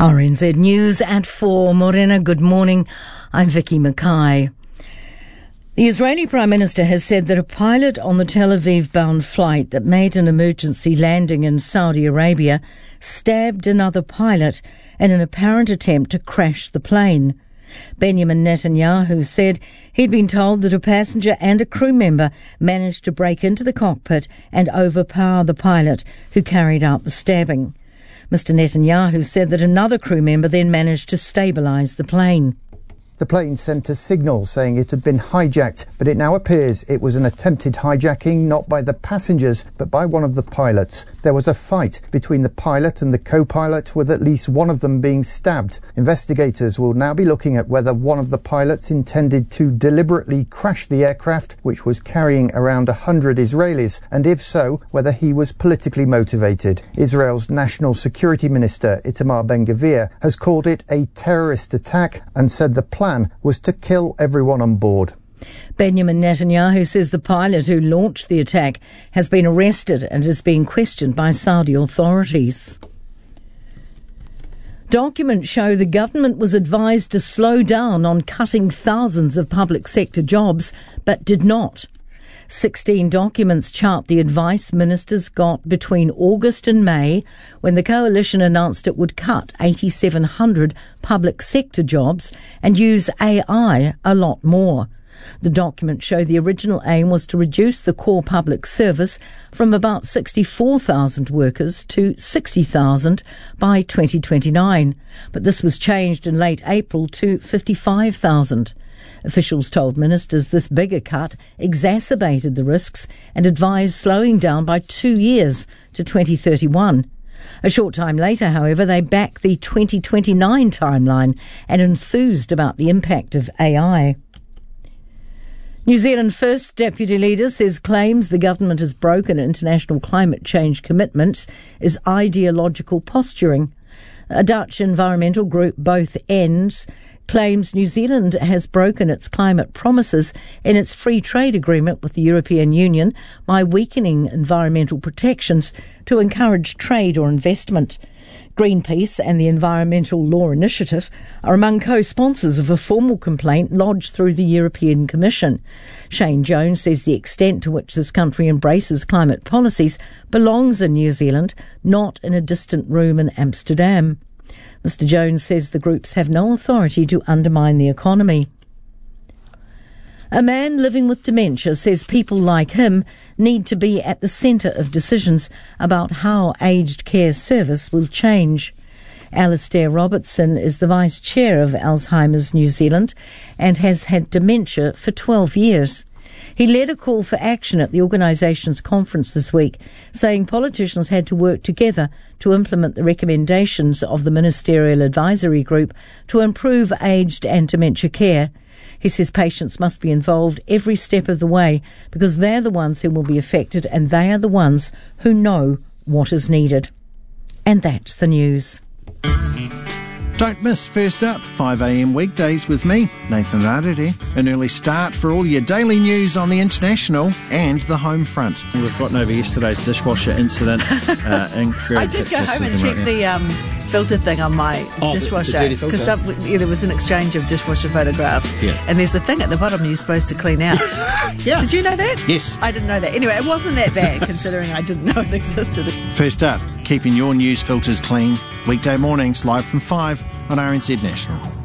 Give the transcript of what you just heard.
RNZ News at 4. Morena, good morning. I'm Vicky Mackay. The Israeli Prime Minister has said that a pilot on the Tel Aviv-bound flight that made an emergency landing in Saudi Arabia stabbed another pilot in an apparent attempt to crash the plane. Benjamin Netanyahu said he'd been told that a passenger and a crew member managed to break into the cockpit and overpower the pilot who carried out the stabbing. Mr. Netanyahu said that another crew member then managed to stabilise the plane. The plane sent a signal saying it had been hijacked, but it now appears it was an attempted hijacking not by the passengers, but by one of the pilots. There was a fight between the pilot and the co-pilot, with at least one of them being stabbed. Investigators will now be looking at whether one of the pilots intended to deliberately crash the aircraft, which was carrying around 100 Israelis, and if so, whether he was politically motivated. Israel's National Security Minister, Itamar Ben-Gvir, has called it a terrorist attack and said the plan was to kill everyone on board. Benjamin Netanyahu says the pilot who launched the attack has been arrested and is being questioned by Saudi authorities. Documents show the government was advised to slow down on cutting thousands of public sector jobs, but did not. 16 documents chart the advice ministers got between August and May, when the coalition announced it would cut 8,700 public sector jobs and use AI a lot more. The documents show the original aim was to reduce the core public service from about 64,000 workers to 60,000 by 2029, but this was changed in late April to 55,000. Officials told ministers this bigger cut exacerbated the risks and advised slowing down by 2 years to 2031. A short time later, however, they backed the 2029 timeline and enthused about the impact of AI. New Zealand First Deputy Leader says claims the government has broken international climate change commitments is ideological posturing. A Dutch environmental group, Both Ends, claims New Zealand has broken its climate promises in its free trade agreement with the European Union by weakening environmental protections to encourage trade or investment. Greenpeace and the Environmental Law Initiative are among co-sponsors of a formal complaint lodged through the European Commission. Shane Jones says the extent to which this country embraces climate policies belongs in New Zealand, not in a distant room in Amsterdam. Mr. Jones says the groups have no authority to undermine the economy. A man living with dementia says people like him need to be at the centre of decisions about how aged care service will change. Alistair Robertson is the Vice Chair of Alzheimer's New Zealand and has had dementia for 12 years. He led a call for action at the organisation's conference this week, saying politicians had to work together to implement the recommendations of the Ministerial Advisory Group to improve aged and dementia care. He says patients must be involved every step of the way because they're the ones who will be affected and they are the ones who know what is needed. And that's the news. Don't miss First Up, 5am weekdays with me, Nathan Rarere. An early start for all your daily news on the international and the home front. We've gotten over yesterday's dishwasher incident. I did go home and check the filter thing on my dishwasher because there was an exchange of dishwasher photographs, and there's a thing at the bottom you're supposed to clean out. Did you know that? Yes. I didn't know that. Anyway, it wasn't that bad considering I didn't know it existed. First Up, keeping your news filters clean. Weekday mornings live from 5 on RNZ National.